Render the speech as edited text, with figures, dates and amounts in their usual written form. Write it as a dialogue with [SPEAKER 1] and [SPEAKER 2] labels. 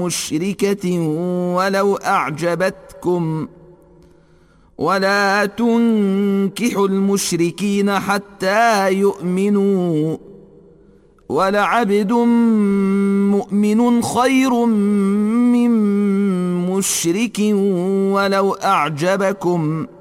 [SPEAKER 1] مشركة ولو أعجبتكم، ولا تنكحوا المشركين حتى يؤمنوا، ولعبد مؤمن خير من مشرك ولو أعجبكم،